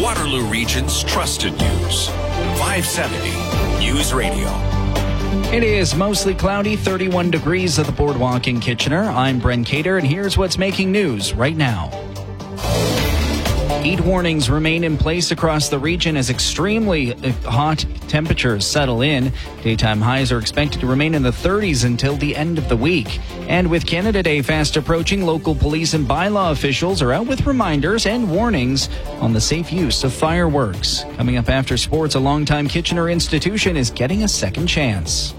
Waterloo Region's trusted news. 570 News Radio. It is mostly cloudy, 31 degrees at the Boardwalk in Kitchener. I'm Bren Cater, and here's what's making news right now. Heat warnings remain in place across the region as extremely hot temperatures settle in. Daytime highs are expected to remain in the 30s until the end of the week. And with Canada Day fast approaching, local police and bylaw officials are out with reminders and warnings on the safe use of fireworks. Coming up after sports, a longtime Kitchener institution is getting a second chance.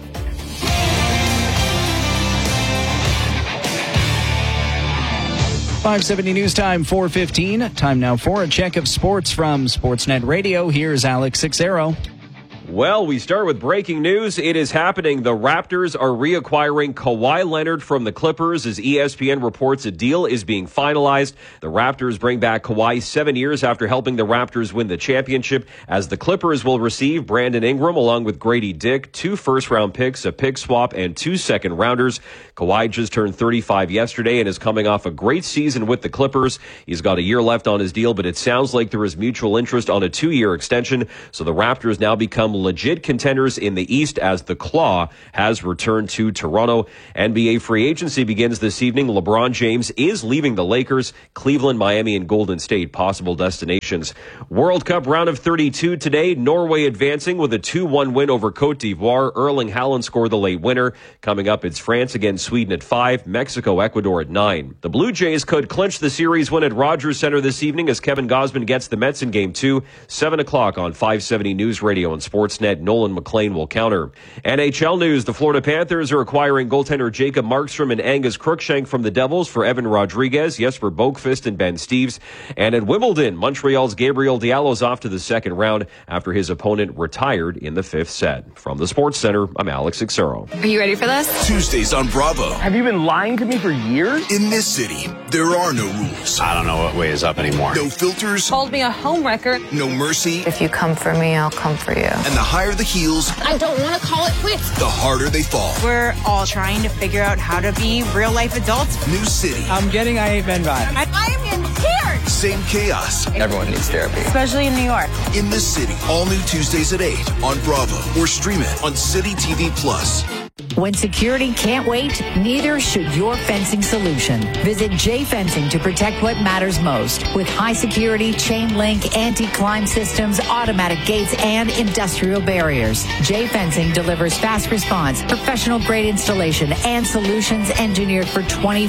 .570 News Time, 4:15. Time now for a check of sports from Sportsnet Radio. Here's Alex Sixero. Well, we start with breaking news. It is happening. The Raptors are reacquiring Kawhi Leonard from the Clippers as ESPN reports a deal is being finalized. The Raptors bring back Kawhi 7 years after helping the Raptors win the championship, as the Clippers will receive Brandon Ingram along with Grady Dick, 2 first-round picks, a pick swap, and 2 second-rounders. Kawhi just turned 35 yesterday and is coming off a great season with the Clippers. He's got a year left on his deal, but it sounds like there is mutual interest on a 2-year extension, so the Raptors now become legit contenders in the East as the Claw has returned to Toronto. NBA free agency begins this evening. LeBron James is leaving the Lakers. Cleveland, Miami, and Golden State possible destinations. World Cup round of 32 today. Norway advancing with a 2-1 win over Cote d'Ivoire. Erling Haaland scored the late winner. Coming up, it's France against Sweden at 5, Mexico, Ecuador at 9. The Blue Jays could clinch the series win at Rogers Center this evening as Kevin Gausman gets the Mets in Game 2, 7 o'clock on 570 News Radio and Sportsnet. Nolan McLean will counter. NHL news. The Florida Panthers are acquiring goaltender Jacob Markstrom and Angus Crookshank from the Devils for Evan Rodriguez, Jesper Boqvist, and Ben Steeves. And at Wimbledon, Montreal's Gabriel Diallo's off to the second round after his opponent retired in the 5th set. From the Sports Center, I'm Alex Sixero. Are you ready for this? Tuesdays on Bravo. Have you been lying to me for years? In this city, there are no rules. I don't know what way is up anymore. No filters. Called me a homewrecker. No mercy. If you come for me, I'll come for you. And the higher the heels, I don't want to call it quits. the harder they fall. We're all trying to figure out how to be real-life adults. New city. I'm getting I Ain't Been vibe. I'm in tears. Same chaos. Everyone needs therapy. Especially in New York. In this city. All new Tuesdays at 8 on Bravo or stream it on City TV Plus. When security can't wait, neither should your fencing solution. Visit J Fencing to protect what matters most. With high security, chain link, anti-climb systems, automatic gates, and industrial barriers. J Fencing delivers fast response, professional grade installation, and solutions engineered for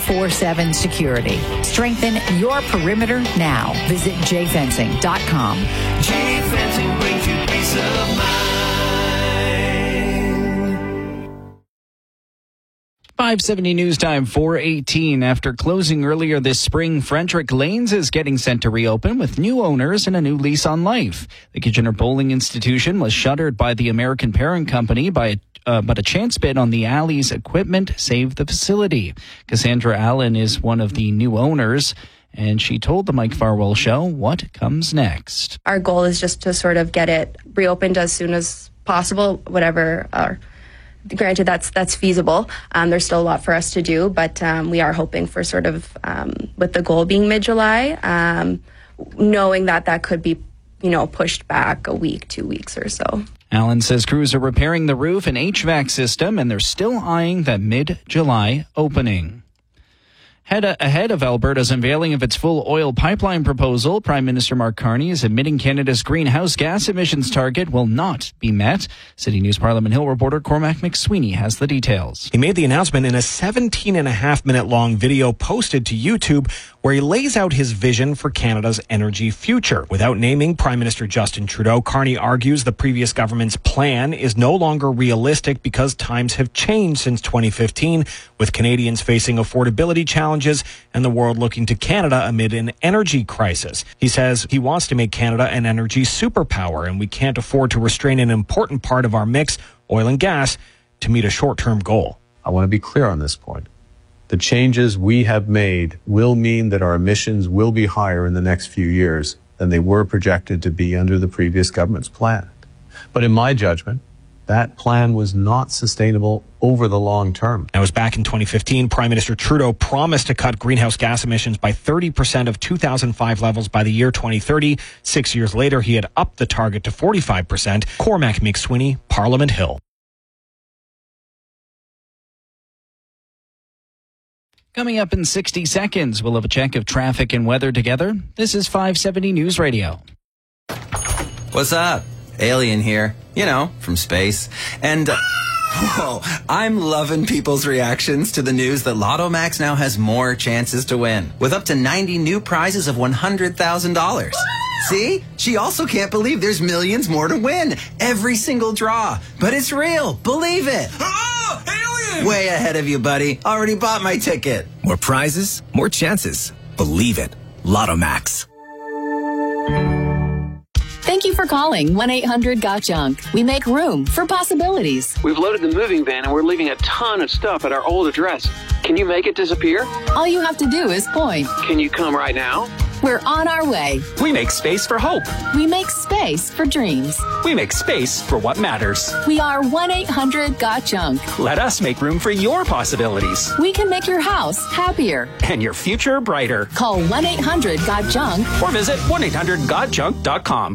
24/7 security. Strengthen your perimeter now. Visit jfencing.com. J Fencing brings you peace of mind. 570 News Time, 4:18. After closing earlier this spring, Frederick Lanes is getting set to reopen with new owners and a new lease on life. The Kitchener Bowling Institution was shuttered by the American parent company but a chance bid on the Alley's equipment saved the facility. Cassandra Allen is one of the new owners, and she told the Mike Farwell Show what comes next. Our goal is just to sort of get it reopened as soon as possible, whatever. Granted, that's feasible. There's still a lot for us to do, but we are hoping for sort of, with the goal being mid-July, knowing that could be, pushed back a week, 2 weeks or so. Allen says crews are repairing the roof and HVAC system, and they're still eyeing that mid-July opening. Ahead of Alberta's unveiling of its full oil pipeline proposal, Prime Minister Mark Carney is admitting Canada's greenhouse gas emissions target will not be met. City News Parliament Hill reporter Cormac McSweeney has the details. He made the announcement in a 17.5-minute long video posted to YouTube where he lays out his vision for Canada's energy future. Without naming Prime Minister Justin Trudeau, Carney argues the previous government's plan is no longer realistic because times have changed since 2015, with Canadians facing affordability challenges and the world looking to Canada amid an energy crisis. He says he wants to make Canada an energy superpower, and we can't afford to restrain an important part of our mix, oil and gas, to meet a short-term goal. I want to be clear on this point. The changes we have made will mean that our emissions will be higher in the next few years than they were projected to be under the previous government's plan. But in my judgment, That plan was not sustainable over the long term. That was back in 2015. Prime Minister Trudeau promised to cut greenhouse gas emissions by 30% of 2005 levels by the year 2030. 6 years later, he had upped the target to 45%. Cormac McSweeney, Parliament Hill. Coming up in 60 seconds, we'll have a check of traffic and weather together. This is 570 News Radio. What's up? Alien here. You know, from space. And, whoa, I'm loving people's reactions to the news that Lotto Max now has more chances to win, with up to 90 new prizes of $100,000. See? She also can't believe there's millions more to win. Every single draw. But it's real. Believe it. Oh, alien! Way ahead of you, buddy. Already bought my ticket. More prizes, more chances. Believe it. Lotto Max. Thank you for calling 1-800-GOT-JUNK. We make room for possibilities. We've loaded the moving van and we're leaving a ton of stuff at our old address. Can you make it disappear? All you have to do is point. Can you come right now? We're on our way. We make space for hope. We make space for dreams. We make space for what matters. We are 1-800-GOT-JUNK. Let us make room for your possibilities. We can make your house happier. And your future brighter. Call 1-800-GOT-JUNK. Or visit 1-800-GOT-JUNK.com.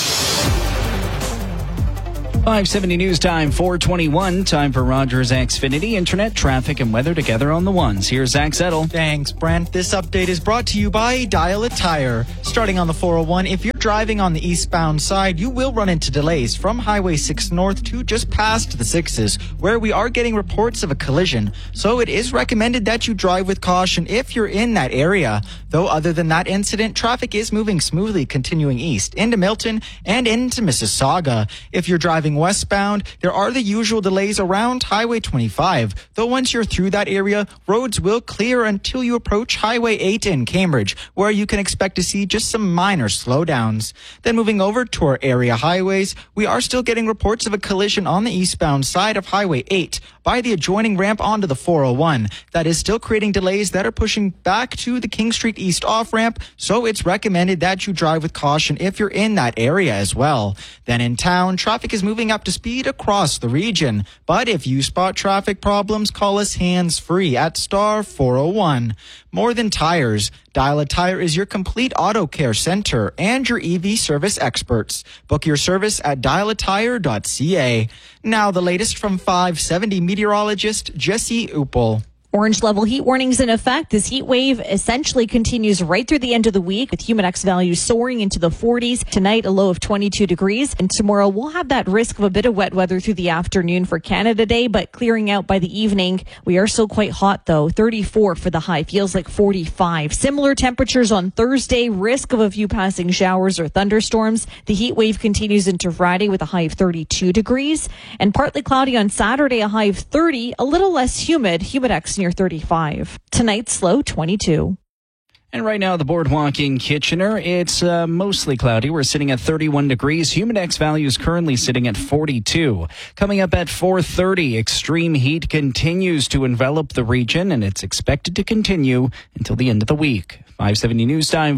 570 News Time, 421. Time for Rogers Xfinity Internet, traffic, and weather together on the ones. Here's Zach Settle. Thanks, Brent. This update is brought to you by Dial a Tire. Starting on the 401, if you're driving on the eastbound side, you will run into delays from Highway 6 North to just past the 6s, where we are getting reports of a collision. So it is recommended that you drive with caution if you're in that area. Though other than that incident, traffic is moving smoothly continuing east into Milton and into Mississauga. If you're driving westbound, there are the usual delays around Highway 25. Though once you're through that area, roads will clear until you approach Highway 8 in Cambridge, where you can expect to see just some minor slowdowns. Then moving over to our area highways, we are still getting reports of a collision on the eastbound side of Highway 8 by the adjoining ramp onto the 401. That is still creating delays that are pushing back to the King Street East off-ramp, so it's recommended that you drive with caution if you're in that area as well. Then in town, traffic is moving up to speed across the region. But if you spot traffic problems, call us hands-free at star 401. More Than Tires. Dial a Tire is your complete auto care center and your EV service experts. Book your service at dialatire.ca. Now the latest from 570 meteorologist Jesse Uppel. Orange level heat warnings in effect. This heat wave essentially continues right through the end of the week with Humidex values soaring into the 40s. Tonight, a low of 22 degrees. And tomorrow, we'll have that risk of a bit of wet weather through the afternoon for Canada Day, but clearing out by the evening. We are still quite hot, though. 34 for the high. Feels like 45. Similar temperatures on Thursday. Risk of a few passing showers or thunderstorms. The heat wave continues into Friday with a high of 32 degrees. And partly cloudy on Saturday, a high of 30. A little less humid. Humidex near 35. Tonight's low 22. And right now, the boardwalk in Kitchener, it's mostly cloudy. We're sitting at 31 degrees. Humidex values currently sitting at 42. Coming up at 4:30, extreme heat continues to envelop the region, and it's expected to continue until the end of the week. 570 News Time,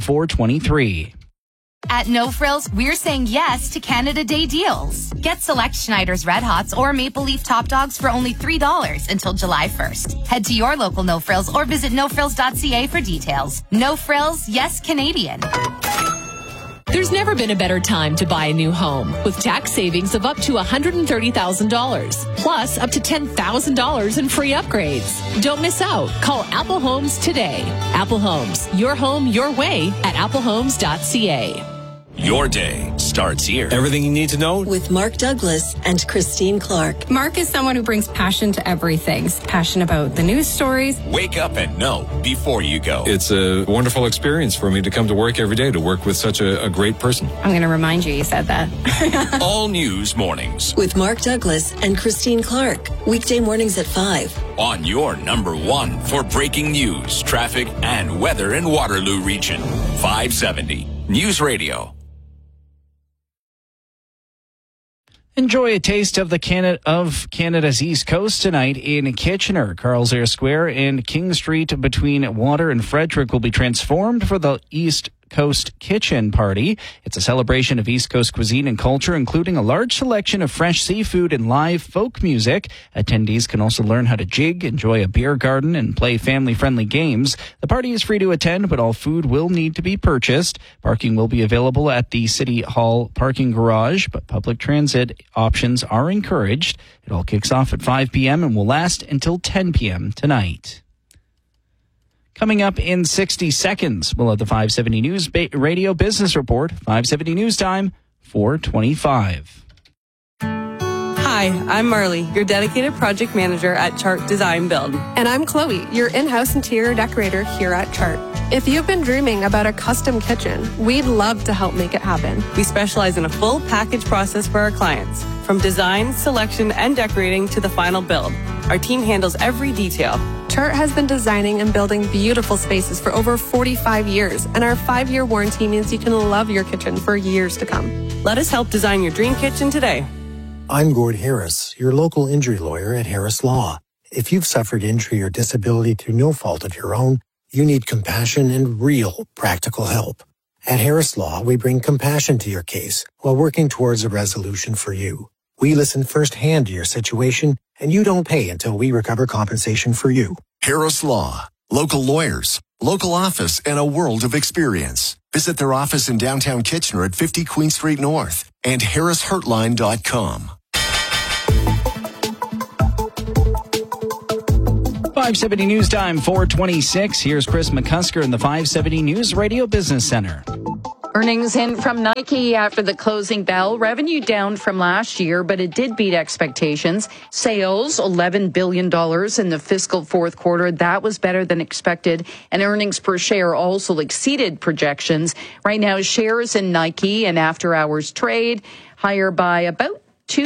423. At No Frills, we're saying yes to Canada Day deals. Get select Schneider's Red Hots or Maple Leaf Top Dogs for only $3 until July 1st. Head to your local No Frills or visit nofrills.ca for details. No Frills, yes Canadian. There's never been a better time to buy a new home with tax savings of up to $130,000 plus up to $10,000 in free upgrades. Don't miss out. Call Apple Homes today. Apple Homes, your home, your way at applehomes.ca. Your day starts here. Everything you need to know with Mark Douglas and Christine Clark. Mark is someone who brings passion to everything. Passion about the news stories. Wake up and know before you go. It's a wonderful experience for me to come to work every day, to work with such a great person. I'm going to remind you said that. All News Mornings with Mark Douglas and Christine Clark. Weekday mornings at 5. On your number one for breaking news, traffic, and weather in Waterloo Region. 570 News Radio. Enjoy a taste of Canada's East Coast tonight in Kitchener. Carl's Air Square and King Street between Water and Frederick will be transformed for the East Coast Kitchen Party. It's a celebration of East Coast cuisine and culture, including a large selection of fresh seafood and live folk music. Attendees can also learn how to jig, enjoy a beer garden, and play family-friendly games. The party is free to attend, but all food will need to be purchased. Parking will be available at the City Hall parking garage, but public transit options are encouraged. It all kicks off at 5 p.m. and will last until 10 p.m. tonight. Coming up in 60 seconds, we'll have the 570 News Radio Business Report. 570 News Time, 4:25. Hi, I'm Marley, your dedicated project manager at Chart Design Build. And I'm Chloe, your in-house interior decorator here at Chart. If you've been dreaming about a custom kitchen, we'd love to help make it happen. We specialize in a full package process for our clients, from design, selection, and decorating to the final build. Our team handles every detail. Chart has been designing and building beautiful spaces for over 45 years, and our 5-year warranty means you can love your kitchen for years to come. Let us help design your dream kitchen today. I'm Gord Harris, your local injury lawyer at Harris Law. If you've suffered injury or disability through no fault of your own, you need compassion and real practical help. At Harris Law, we bring compassion to your case while working towards a resolution for you. We listen firsthand to your situation, and you don't pay until we recover compensation for you. Harris Law. Local lawyers, local office, and a world of experience. Visit their office in downtown Kitchener at 50 Queen Street North and harrishurtline.com. 570 News Time, 4:26. Here's Chris McCusker in the 570 News Radio Business Center. Earnings in from Nike after the closing bell. Revenue down from last year, but it did beat expectations. Sales, $11 billion in the fiscal fourth quarter. That was better than expected. And earnings per share also exceeded projections. Right now, shares in Nike and after-hours trade higher by about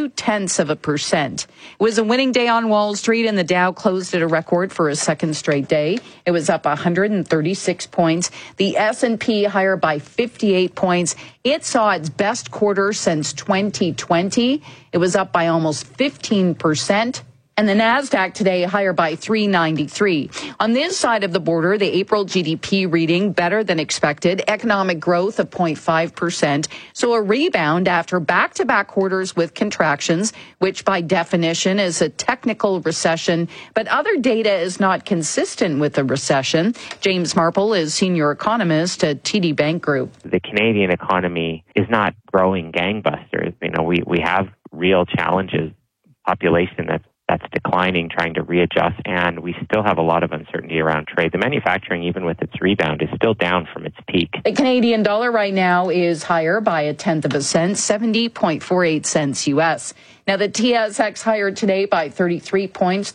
0.2%. It was a winning day on Wall Street, and the Dow closed at a record for a second straight day. It was up 136 points. The S&P higher by 58 points. It saw its best quarter since 2020. It was up by almost 15%. And the NASDAQ today higher by 393. On this side of the border, the April GDP reading better than expected. Economic growth of 0.5%. So a rebound after back-to-back quarters with contractions, which by definition is a technical recession. But other data is not consistent with a recession. James Marple is senior economist at TD Bank Group. The Canadian economy is not growing gangbusters. You know, we have real challenges. Population that's declining, trying to readjust, and we still have a lot of uncertainty around trade. The manufacturing, even with its rebound, is still down from its peak. The Canadian dollar right now is higher by 0.1 cent, 70.48 cents U.S. Now, the TSX higher today by 33 points,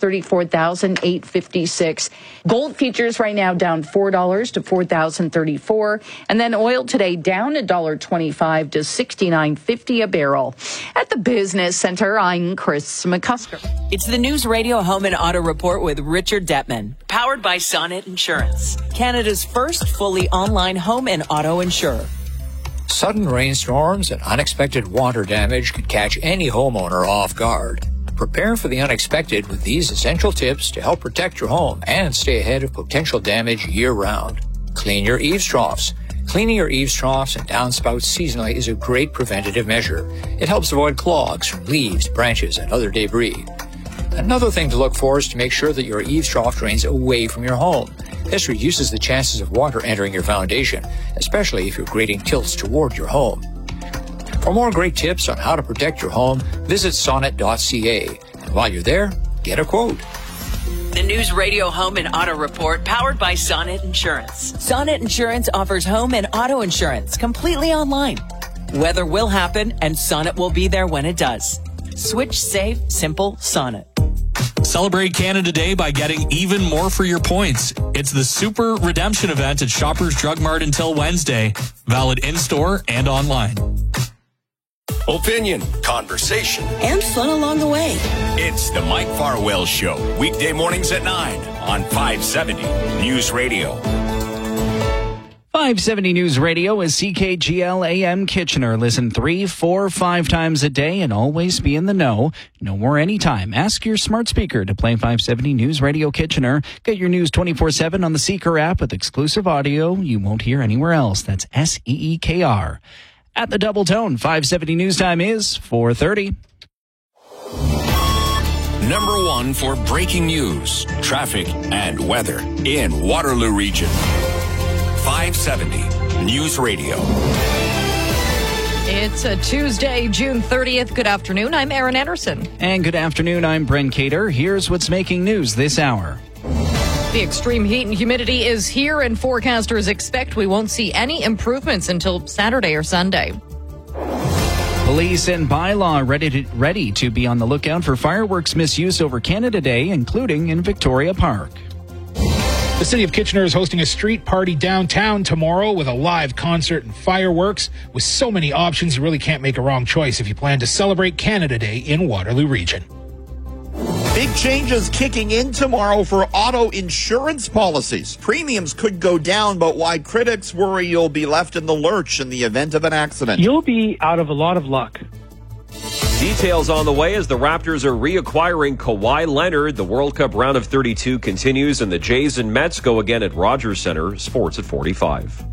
34,856. Gold futures right now down $4 to 4,034. And then oil today down $1.25 to 69.50 a barrel. At the Business Center, I'm Chris McCusker. It's the News Radio Home and Auto Report with Richard Detman, powered by Sonnet Insurance, Canada's first fully online home and auto insurer. Sudden rainstorms and unexpected water damage can catch any homeowner off guard. Prepare for the unexpected with these essential tips to help protect your home and stay ahead of potential damage year-round. Clean your eaves troughs. Cleaning your eaves troughs and downspouts seasonally is a great preventative measure. It helps avoid clogs from leaves, branches, and other debris. Another thing to look for is to make sure that your eaves trough drains away from your home. This reduces the chances of water entering your foundation, especially if your grading tilts toward your home. For more great tips on how to protect your home, visit sonnet.ca. And while you're there, get a quote. The News Radio Home and Auto Report, powered by Sonnet Insurance. Sonnet Insurance offers home and auto insurance completely online. Weather will happen, and Sonnet will be there when it does. Switch safe, simple Sonnet. Celebrate Canada Day by getting even more for your points. It's the Super Redemption event at Shoppers Drug Mart until Wednesday. Valid in-store and online. Opinion, conversation, and fun along the way. It's the Mike Farwell Show. Weekday mornings at 9 on 570 News Radio. 570 News Radio is CKGL AM Kitchener. Listen 3, 4, 5 times a day and always be in the know. No more anytime. Ask your smart speaker to play 570 News Radio Kitchener. Get your news 24/7 on the Seeker app with exclusive audio you won't hear anywhere else. That's SEEKR. At the Double Tone, 570 News Time is 4:30. Number 1 for breaking news, traffic, and weather in Waterloo Region. 570 News Radio. It's a Tuesday, June 30th. Good afternoon. I'm Erin Anderson. And good afternoon. I'm Brent Cater. Here's what's making news this hour. The extreme heat and humidity is here, and forecasters expect we won't see any improvements until Saturday or Sunday. Police and bylaw ready to be on the lookout for fireworks misuse over Canada Day, including in Victoria Park. The City of Kitchener is hosting a street party downtown tomorrow with a live concert and fireworks. With so many options, you really can't make a wrong choice if you plan to celebrate Canada Day in Waterloo Region. Big changes kicking in tomorrow for auto insurance policies. Premiums could go down, but why critics worry you'll be left in the lurch in the event of an accident. You'll be out of a lot of luck. Details on the way as the Raptors are reacquiring Kawhi Leonard. The World Cup round of 32 continues, and the Jays and Mets go again at Rogers Center. Sports at 45.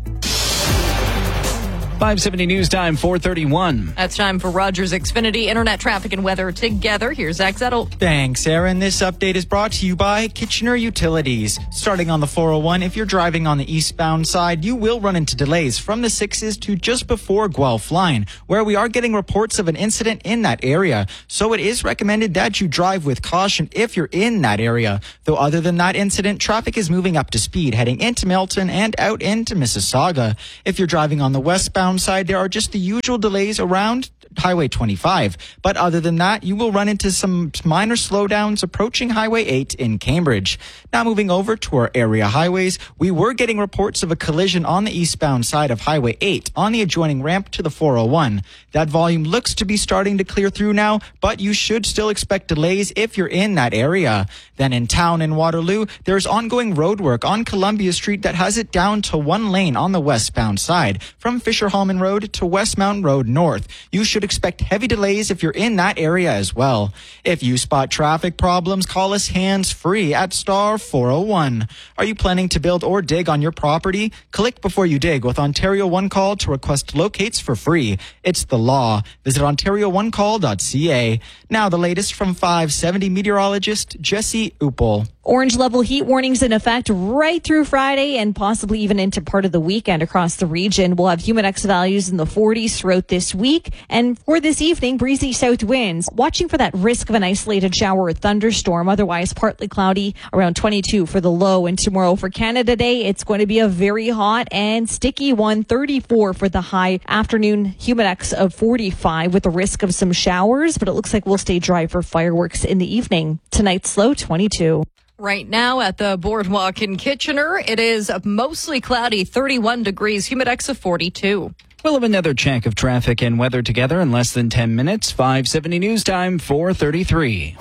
570 News Time, 4:31. That's time for Rogers Xfinity Internet Traffic and Weather together. Here's Zach Zettel. Thanks, Aaron. This update is brought to you by Kitchener Utilities. Starting on the 401, if you're driving on the eastbound side, you will run into delays from the 6s to just before Guelph Line, where we are getting reports of an incident in that area. So it is recommended that you drive with caution if you're in that area. Though other than that incident, traffic is moving up to speed, heading into Milton and out into Mississauga. If you're driving on the westbound side, there are just the usual delays around Highway 25. But other than that, you will run into some minor slowdowns approaching Highway 8 in Cambridge. Now moving over to our area highways, we were getting reports of a collision on the eastbound side of Highway 8 on the adjoining ramp to the 401. That volume looks to be starting to clear through now, but you should still expect delays if you're in that area. Then in town in Waterloo, there's ongoing road work on Columbia Street that has it down to one lane on the westbound side from Fisher-Hallman Road to West Mountain Road North. You should expect heavy delays if you're in that area as well. If you spot traffic problems, call us hands-free at star 401. Are you planning to build or dig on your property? Click before you dig with Ontario One Call to request locates for free. It's the law. Visit OntarioOneCall.ca. Now the latest from 570 meteorologist Jesse Uppel. Orange level heat warnings in effect right through Friday and possibly even into part of the weekend across the region. We'll have Humidex values in the 40s throughout this week. And for this evening, breezy south winds. Watching for that risk of an isolated shower or thunderstorm. Otherwise, partly cloudy, around 22 for the low. And tomorrow for Canada Day, it's going to be a very hot and sticky one. 34 for the high. Afternoon Humidex of 45 with the risk of some showers. But it looks like we'll stay dry for fireworks in the evening. Tonight's low, 22. Right now at the Boardwalk in Kitchener, it is mostly cloudy, 31 degrees, humidex of 42. We'll have another check of traffic and weather together in less than 10 minutes. 570 News Time, 4:33.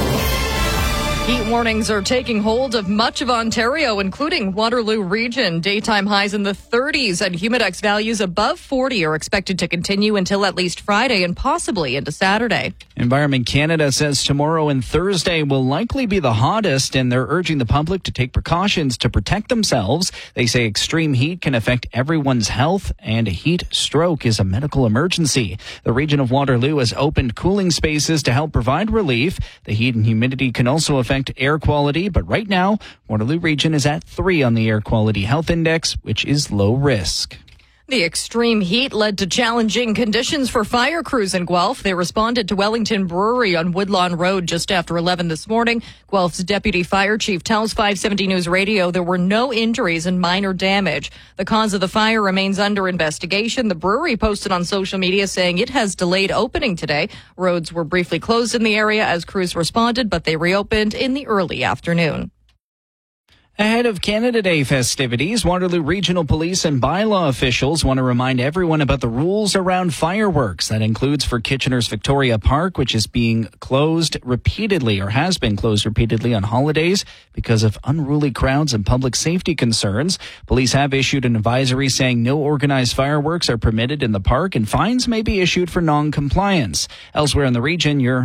Heat warnings are taking hold of much of Ontario, including Waterloo Region. Daytime highs in the 30s and humidex values above 40 are expected to continue until at least Friday and possibly into Saturday. Environment Canada says tomorrow and Thursday will likely be the hottest, and they're urging the public to take precautions to protect themselves. They say extreme heat can affect everyone's health, and a heat stroke is a medical emergency. The region of Waterloo has opened cooling spaces to help provide relief. The heat and humidity can also affect air quality, but right now, Waterloo Region is at 3 on the Air Quality Health Index, which is low risk. The extreme heat led to challenging conditions for fire crews in Guelph. They responded to Wellington Brewery on Woodlawn Road just after 11 this morning. Guelph's deputy fire chief tells 570 News Radio there were no injuries and minor damage. The cause of the fire remains under investigation. The brewery posted on social media saying it has delayed opening today. Roads were briefly closed in the area as crews responded, but they reopened in the early afternoon. Ahead of Canada Day festivities, Waterloo Regional Police and bylaw officials want to remind everyone about the rules around fireworks. That includes for Kitchener's Victoria Park, which is being closed repeatedly or has been closed repeatedly on holidays because of unruly crowds and public safety concerns. Police have issued an advisory saying no organized fireworks are permitted in the park and fines may be issued for non-compliance. Elsewhere in the region, you're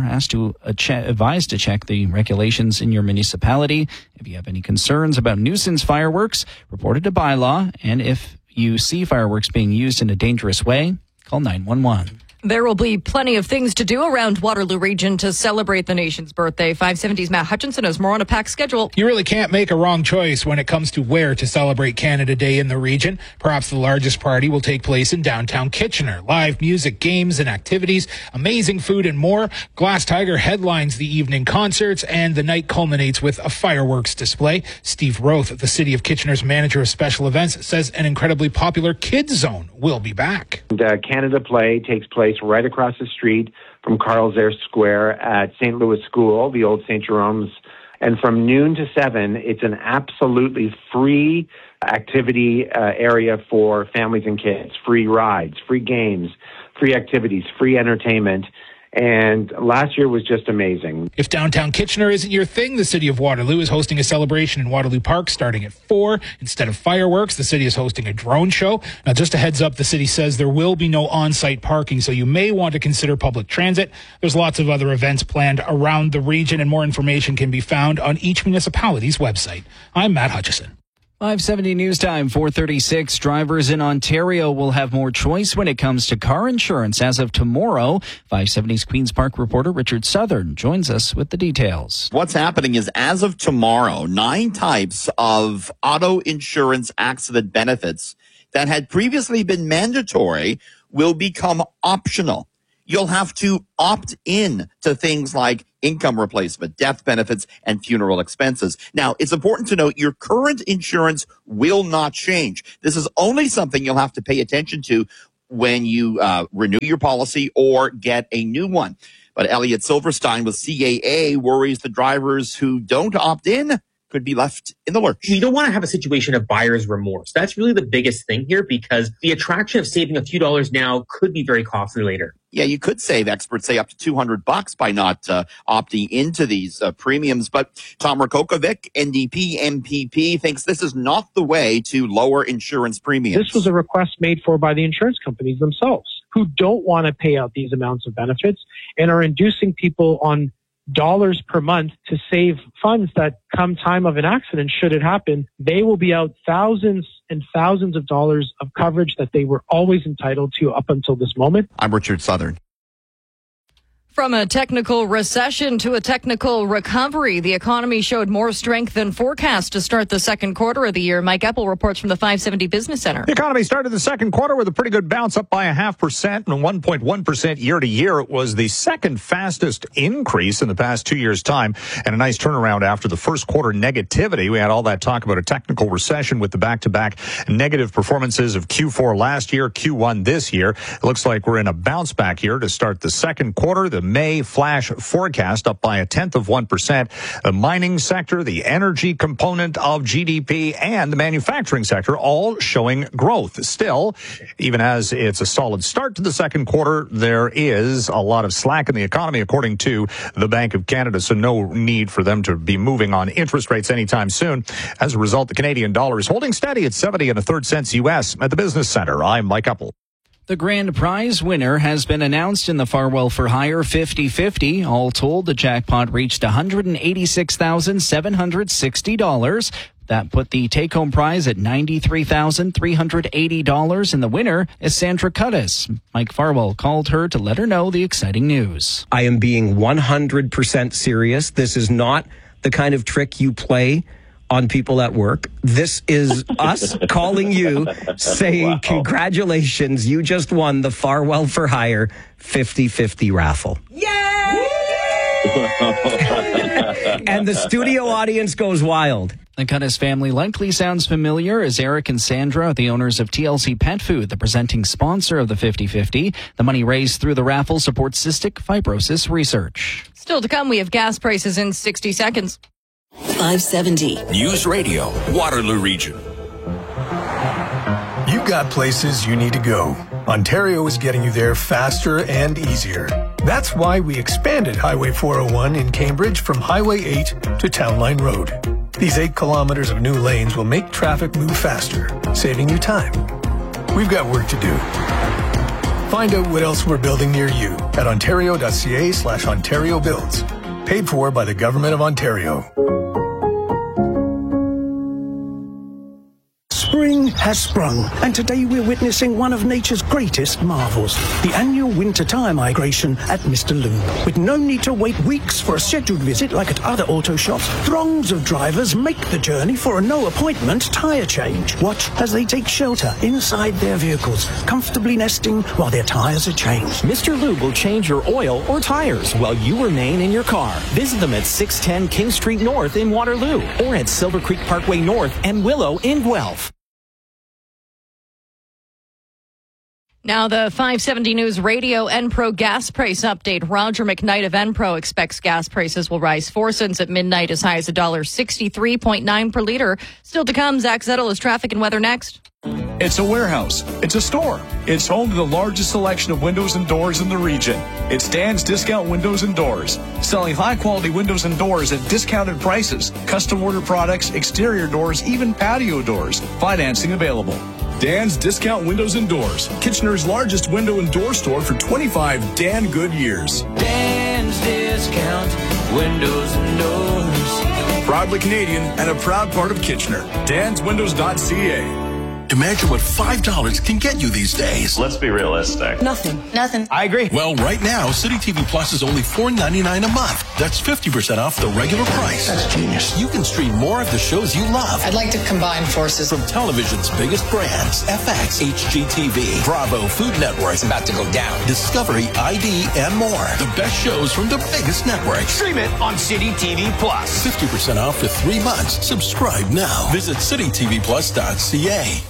advised to check the regulations in your municipality. If you have any concerns about nuisance fireworks, report it to bylaw. And if you see fireworks being used in a dangerous way, call 911. There will be plenty of things to do around Waterloo Region to celebrate the nation's birthday. 570's Matt Hutchinson has more on a packed schedule. You really can't make a wrong choice when it comes to where to celebrate Canada Day in the region. Perhaps the largest party will take place in downtown Kitchener. Live music, games, and activities, amazing food, and more. Glass Tiger headlines the evening concerts, and the night culminates with a fireworks display. Steve Roth, the City of Kitchener's manager of special events, says an incredibly popular kids zone will be back. Canada Play takes place right across the street from Carl Zare Square at St. Louis School, the old St. Jerome's. And from noon to 7, it's an absolutely free activity area for families and kids. Free rides, free games, free activities, free entertainment. And last year was just amazing. If downtown Kitchener isn't your thing, the City of Waterloo is hosting a celebration in Waterloo Park starting at 4. Instead of fireworks, the city is hosting a drone show. Now, just a heads up, the city says there will be no on-site parking, so you may want to consider public transit. There's lots of other events planned around the region, and more information can be found on each municipality's website. I'm Matt Hutchison. 570 News Time, 4:36. Drivers in Ontario will have more choice when it comes to car insurance as of tomorrow. 570's Queen's Park reporter Richard Southern joins us with the details. What's happening is, as of tomorrow, 9 types of auto insurance accident benefits that had previously been mandatory will become optional. You'll have to opt in to things like income replacement, death benefits, and funeral expenses. Now, it's important to note your current insurance will not change. This is only something you'll have to pay attention to when you renew your policy or get a new one. But Elliot Silverstein with CAA worries the drivers who don't opt in could be left in the lurch. You don't want to have a situation of buyer's remorse. That's really the biggest thing here, because the attraction of saving a few dollars now could be very costly later. Yeah, you could save, experts say, up to $200 by not opting into these premiums. But Tom Rakokovic, NDP MPP, thinks this is not the way to lower insurance premiums. This was a request made for by the insurance companies themselves, who don't want to pay out these amounts of benefits and are inducing people on dollars per month to save funds that come time of an accident, should it happen, they will be out thousands and thousands of dollars of coverage that they were always entitled to up until this moment. I'm Richard Southern. From a technical recession to a technical recovery, the economy showed more strength than forecast to start the second quarter of the year. Mike Eppel reports from the 570 Business Center. The economy started the second quarter with a pretty good bounce, up by 0.5% and 1.1% year to year. It was the second fastest increase in the past 2 years' time, and a nice turnaround after the first quarter negativity. We had all that talk about a technical recession with the back-to-back negative performances of Q4 last year, Q1 this year. It looks like we're in a bounce back here to start the second quarter. The May flash forecast up by 0.1%. The mining sector, the energy component of GDP, and the manufacturing sector all showing growth. Still, even as it's a solid start to the second quarter, there is a lot of slack in the economy, according to the Bank of Canada, so no need for them to be moving on interest rates anytime soon. As a result, the Canadian dollar is holding steady at 70 1/3 cents US at the Business Center. I'm Mike Eppel. The grand prize winner has been announced in the Farwell for Hire 50/50. All told, the jackpot reached $186,760. That put the take-home prize at $93,380, and the winner is Sandra Cuttis. Mike Farwell called her to let her know the exciting news. I am being 100% serious. This is not the kind of trick you play on people at work. This is us calling you, saying, congratulations, you just won the Farwell for Hire 50/50 raffle. Yay! And the studio audience goes wild. The Cuttis family likely sounds familiar, as Eric and Sandra are the owners of TLC Pet Food, the presenting sponsor of the 50/50. The money raised through the raffle supports cystic fibrosis research. Still to come, we have gas prices in 60 seconds. 570. News Radio, Waterloo Region. You've got places you need to go. Ontario is getting you there faster and easier. That's why we expanded Highway 401 in Cambridge from Highway 8 to Town Line Road. These 8 kilometers of new lanes will make traffic move faster, saving you time. We've got work to do. Find out what else we're building near you at ontario.ca/Ontario Builds. Paid for by the Government of Ontario. Spring has sprung, and today we're witnessing one of nature's greatest marvels, the annual winter tyre migration at Mr. Lube. With no need to wait weeks for a scheduled visit like at other auto shops, throngs of drivers make the journey for a no-appointment tyre change. Watch as they take shelter inside their vehicles, comfortably nesting while their tyres are changed. Mr. Lube will change your oil or tires while you remain in your car. Visit them at 610 King Street North in Waterloo or at Silver Creek Parkway North and Willow in Guelph. Now, the 570 News Radio Enpro gas price update. Roger McKnight of Enpro expects gas prices will rise 4 cents at midnight, as high as $1.63.9 per liter. Still to come, Zach Zettel is traffic and weather next. It's a warehouse. It's a store. It's home to the largest selection of windows and doors in the region. It's Dan's Discount Windows and Doors, selling high-quality windows and doors at discounted prices, custom order products, exterior doors, even patio doors. Financing available. Dan's Discount Windows and Doors, Kitchener's largest window and door store for 25 Dan good years. Dan's Discount Windows and Doors. Proudly Canadian and a proud part of Kitchener. DansWindows.ca. Imagine what $5 can get you these days. Let's be realistic. Nothing. I agree. Well, right now, City TV Plus is only $4.99 a month. That's 50% off the regular price. That's genius. You can stream more of the shows you love. I'd like to combine forces. From television's biggest brands, FX, HGTV, Bravo, Food Network. It's about to go down. Discovery, ID, and more. The best shows from the biggest networks. Stream it on City TV Plus. 50% off for 3 months. Subscribe now. Visit citytvplus.ca.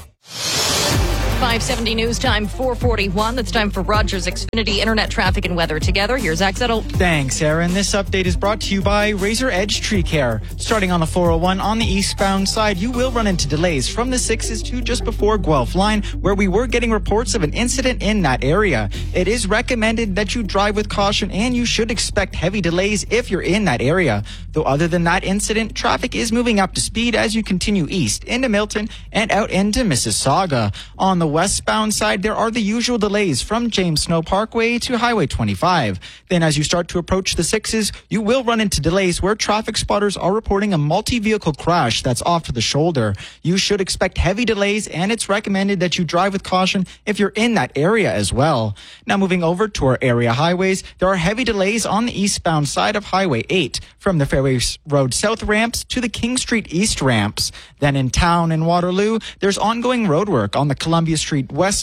570 News Time, 441. It's time for Rogers Xfinity Internet Traffic and Weather Together. Here's Zach Zettel. Thanks, Aaron. This update is brought to you by Razor Edge Tree Care. Starting on the 401 on the eastbound side, you will run into delays from the 6s to just before Guelph Line, where we were getting reports of an incident in that area. It is recommended that you drive with caution, and you should expect heavy delays if you're in that area. Though other than that incident, traffic is moving up to speed as you continue east into Milton and out into Mississauga. On the westbound side, there are the usual delays from James Snow Parkway to Highway 25. Then as you start to approach the 6s, you will run into delays where traffic spotters are reporting a multi-vehicle crash that's off to the shoulder. You should expect heavy delays, and it's recommended that you drive with caution if you're in that area as well. Now moving over to our area highways, there are heavy delays on the eastbound side of Highway 8 from the Fairway Road South ramps to the King Street East ramps. Then in town in Waterloo, there's ongoing roadwork on the Columbia Street West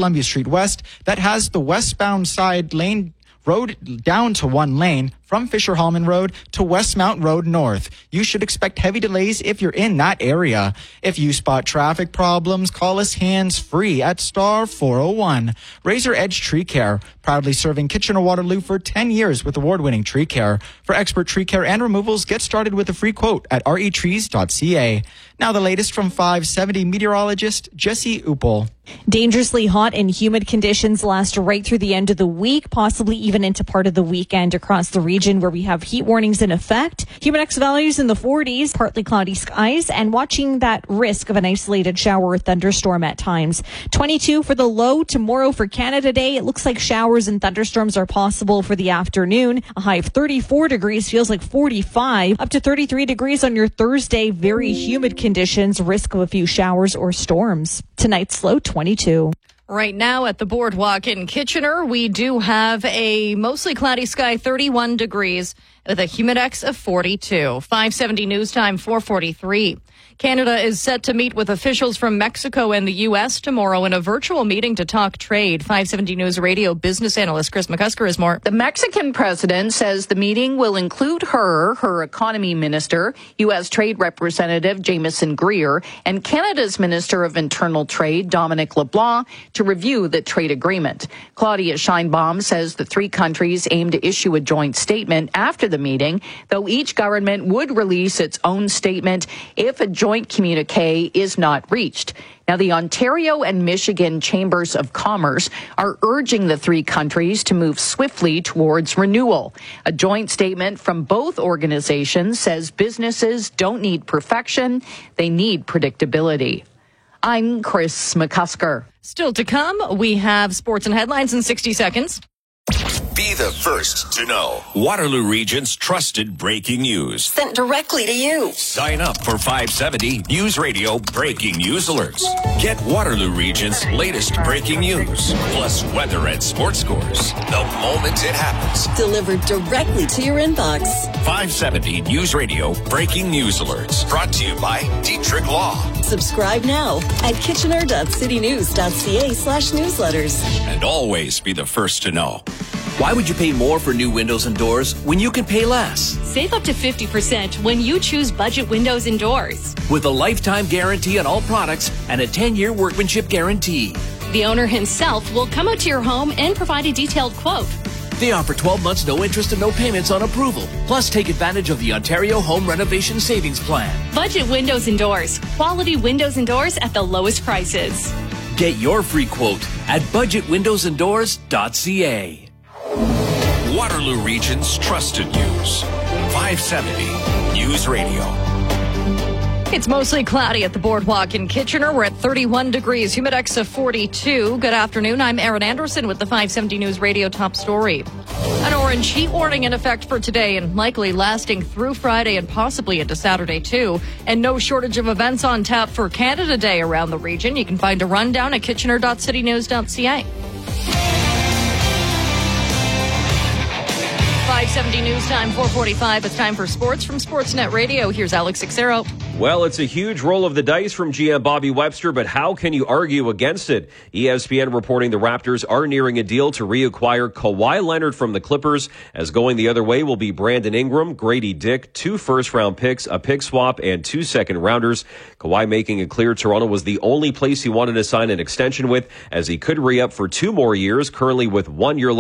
that has the westbound side lane road down to one lane from Fisher Hallman Road to Westmount Road North. You should expect heavy delays if you're in that area. If you spot traffic problems, call us hands-free at star 401. Razor Edge Tree Care, proudly serving Kitchener-Waterloo for 10 years with award-winning tree care. For expert tree care and removals, get started with a free quote at retrees.ca. Now the latest from 570 meteorologist Jesse Uppel. Dangerously hot and humid conditions last right through the end of the week, possibly even into part of the weekend across the region where we have heat warnings in effect. Humidex values in the 40s, partly cloudy skies, and watching that risk of an isolated shower or thunderstorm at times. 22 for the low tomorrow for Canada Day. It looks like showers and thunderstorms are possible for the afternoon. A high of 34 degrees feels like 45. Up to 33 degrees on your Thursday. Very humid conditions, risk of a few showers or storms. Tonight's low 22. Right now at the Boardwalk in Kitchener, we do have a mostly cloudy sky, 31 degrees, with a humidex of 42. 570 News Time, 443. Canada is set to meet with officials from Mexico and the U.S. tomorrow in a virtual meeting to talk trade. 570 News Radio business analyst Chris McCusker is more. The Mexican president says the meeting will include her economy minister, U.S. Trade Representative Jameson Greer, and Canada's Minister of Internal Trade, Dominic LeBlanc, to review the trade agreement. Claudia Scheinbaum says the three countries aim to issue a joint statement after the meeting, though each government would release its own statement if a joint communique is not reached. Now, the Ontario and Michigan Chambers of Commerce are urging the three countries to move swiftly towards renewal. A joint statement from both organizations says businesses don't need perfection, they need predictability. I'm Chris McCusker. Still to come, we have sports and headlines in 60 seconds. Be the first to know Waterloo Region's trusted breaking news. Sent directly to you. Sign up for 570 News Radio Breaking News Alerts. Get Waterloo Region's latest breaking news, plus weather and sports scores the moment it happens. Delivered directly to your inbox. 570 News Radio Breaking News Alerts. Brought to you by Dietrich Law. Subscribe now at kitchener.citynews.ca/newsletters. And always be the first to know. Why would you pay more for new windows and doors when you can pay less? Save up to 50% when you choose Budget Windows and Doors. With a lifetime guarantee on all products and a 10-year workmanship guarantee. The owner himself will come out to your home and provide a detailed quote. They offer 12 months no interest and no payments on approval. Plus, take advantage of the Ontario Home Renovation Savings Plan. Budget Windows and Doors. Quality windows and doors at the lowest prices. Get your free quote at budgetwindowsanddoors.ca. Waterloo Region's trusted news. 570 News Radio. It's mostly cloudy at the boardwalk in Kitchener. We're at 31 degrees, humidex of 42. Good afternoon. I'm Erin Anderson with the 570 News Radio top story. An orange heat warning in effect for today and likely lasting through Friday and possibly into Saturday too. And no shortage of events on tap for Canada Day around the region. You can find a rundown at kitchener.citynews.ca. 570 News Time, 4:45. It's time for sports from Sportsnet Radio. Here's Alex Xero. Well, it's a huge roll of the dice from GM Bobby Webster, but how can you argue against it? ESPN reporting the Raptors are nearing a deal to reacquire Kawhi Leonard from the Clippers, as going the other way will be Brandon Ingram, Grady Dick, 2 first-round picks, a pick swap, and 2 second-rounders. Kawhi making it clear Toronto was the only place he wanted to sign an extension with, as he could re-up for 2 more years, currently with 1 year left.